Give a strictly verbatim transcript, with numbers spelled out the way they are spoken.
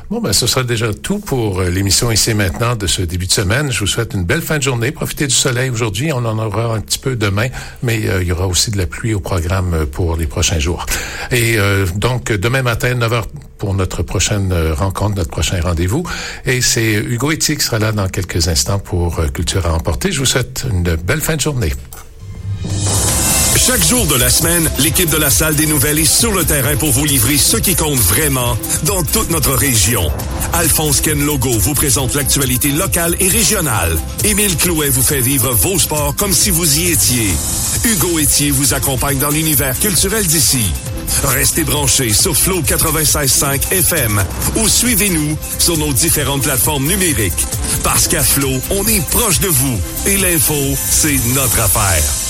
Bon, ben, ce sera déjà tout pour l'émission Ici et Maintenant de ce début de semaine. Je vous souhaite une belle fin de journée. Profitez du soleil aujourd'hui. On en aura un petit peu demain, mais euh, il y aura aussi de la pluie au programme pour les prochains jours. Et euh, donc, demain matin, neuf heures pour notre prochaine rencontre, notre prochain rendez-vous. Et c'est Hugo Etier qui sera là dans quelques instants pour Culture à emporter. Je vous souhaite une belle fin de journée. Chaque jour de la semaine, l'équipe de la Salle des Nouvelles est sur le terrain pour vous livrer ce qui compte vraiment dans toute notre région. Alphonse Ken Logo vous présente l'actualité locale et régionale. Émile Clouet vous fait vivre vos sports comme si vous y étiez. Hugo Etier vous accompagne dans l'univers culturel d'ici. Restez branchés sur Flow quatre-vingt-seize virgule cinq F M ou suivez-nous sur nos différentes plateformes numériques. Parce qu'à Flow, on est proche de vous et l'info, c'est notre affaire.